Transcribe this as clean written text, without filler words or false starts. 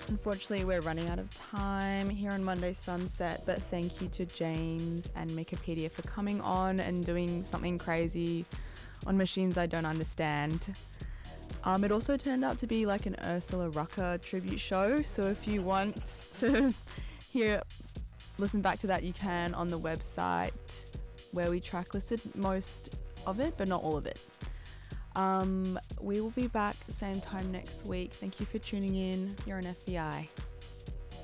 Unfortunately, we're running out of time here on Monday Sunset, but thank you to James and Wikipedia for coming on and doing something crazy on machines I don't understand. It also turned out to be like an Ursula Rucker tribute show, so if you want to listen back to that, you can on the website where we track listed most of it, but not all of it. We will be back same time next week. Thank you for tuning in. You're an FBI.